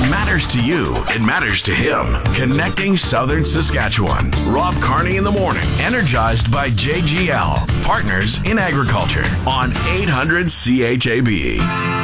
matters to you, it matters to him. Connecting Southern Saskatchewan. Rob Carney in the morning. Energized by JGL, Partners in Agriculture on 800 CHAB.